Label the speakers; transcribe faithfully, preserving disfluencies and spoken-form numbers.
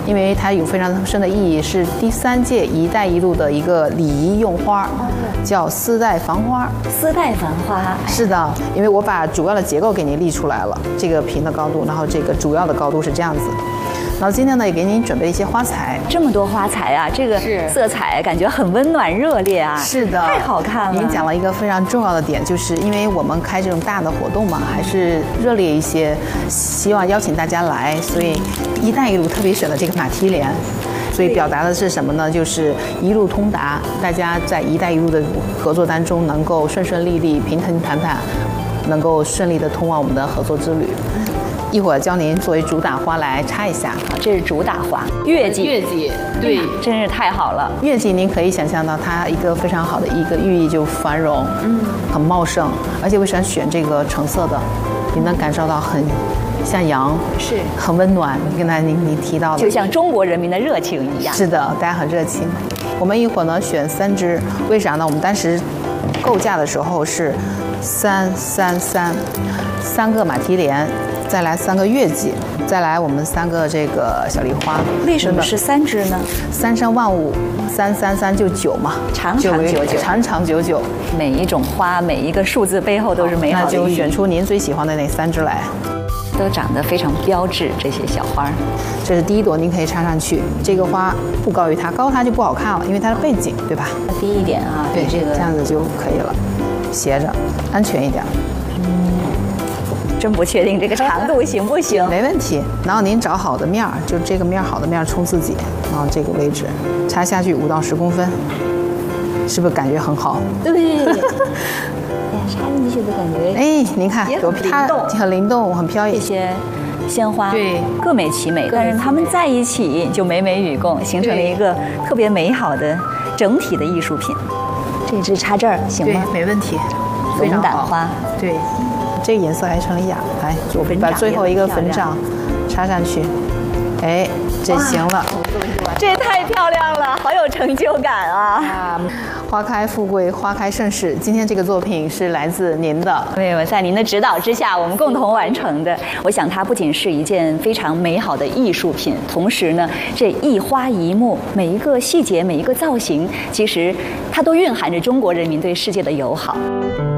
Speaker 1: 因为它有非常深的意义，是第三届“一带一路”的一个礼仪用花，叫丝带繁花。
Speaker 2: 丝带繁花。
Speaker 1: 是的，因为我把主要的结构给您立出来了，这个屏的高度，然后这个主要的高度是这样子。然后今天呢，也给您准备了一些花材，
Speaker 2: 这么多花材啊，这个色彩感觉很温暖热烈啊。
Speaker 1: 是的，
Speaker 2: 太好看了。
Speaker 1: 您讲了一个非常重要的点，就是因为我们开这种大的活动嘛，还是热烈一些，希望邀请大家来，所以“一带一路”特别选了这个马蹄莲。所以表达的是什么呢？就是一路通达，大家在“一带一路”的合作当中能够顺顺利利、平平坦坦，能够顺利的通往我们的合作之旅。一会儿教您作为主打花来插一下，
Speaker 2: 这是主打花，月季。
Speaker 1: 月季，对，
Speaker 2: 真是太好了。
Speaker 1: 月季您可以想象到它一个非常好的一个寓意，就繁荣，嗯，很茂盛，而且为什么选这个橙色的？你能感受到很像阳，
Speaker 2: 是
Speaker 1: 很温暖。刚才您您提到的，
Speaker 2: 就像中国人民的热情一样。
Speaker 1: 是的，大家很热情。我们一会儿呢选三支，为啥呢？我们当时构架的时候是三三三，三个马蹄莲。再来三个月季，再来我们三个这个小梨花。
Speaker 2: 为什么是三支呢？
Speaker 1: 三生万物，三三三就九嘛，
Speaker 2: 长长久久，
Speaker 1: 长长久久。
Speaker 2: 每一种花，每一个数字背后都是美好的意义。
Speaker 1: 那就选出您最喜欢的那三支来。
Speaker 2: 都长得非常标致，这些小花。
Speaker 1: 这是第一朵，您可以插上去。这个花不高于它，高它就不好看了，因为它的背景，对吧？
Speaker 2: 低一点啊，
Speaker 1: 对，
Speaker 2: 这个
Speaker 1: 这样子就可以了，斜着，安全一点。
Speaker 2: 真不确定这个长度行不行？
Speaker 1: 没问题。然后您找好的面儿，就这个面儿好的面儿冲自己，然后这个位置插下去五到十公分，是不是感觉很好？
Speaker 2: 对。哎呀，插进去的感觉。
Speaker 1: 哎，您看，
Speaker 2: 也很灵动，
Speaker 1: 很灵动，很飘逸。
Speaker 2: 这些鲜花
Speaker 1: 对
Speaker 2: 各美其美，但是它们在一起就美美与共，形成了一个特别美好的整体的艺术品。这支插这儿行吗？
Speaker 1: 对，没问题。
Speaker 2: 龙胆花。
Speaker 1: 对。这个颜色还成了雅，来，我把最后一个粉掌插上去，哎，这行了，
Speaker 2: 这也太漂亮了，好有成就感啊！
Speaker 1: 啊，花开富贵，花开盛世。今天这个作品是来自您的，
Speaker 2: 没有，在您的指导之下，我们共同完成的。我想它不仅是一件非常美好的艺术品，同时呢，这一花一木，每一个细节，每一个造型，其实它都蕴含着中国人民对世界的友好。